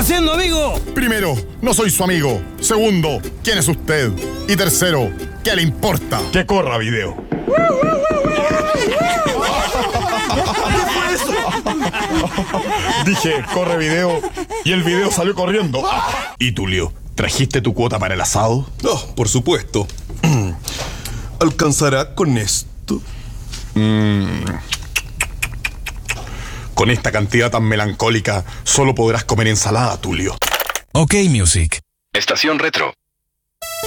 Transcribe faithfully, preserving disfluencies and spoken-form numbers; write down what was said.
haciendo, amigo? Primero, no soy su amigo. Segundo, ¿quién es usted? Y tercero, ¿qué le importa? Que corra video. Dije, corre video, y el video salió corriendo. ¿Y Tulio, trajiste tu cuota para el asado? Oh, por supuesto. ¿Alcanzará con esto? Mm. Con esta cantidad tan melancólica, solo podrás comer ensalada, Tulio. Ok, Music. Estación Retro.